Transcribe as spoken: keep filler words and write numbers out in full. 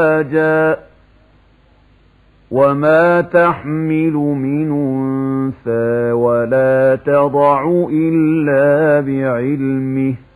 أَزْوَاجًا وَمَا تَحْمِلُ مِنْ أُنثَىٰ وَلَا تَضَعُ إِلَّا بِعِلْمِهِ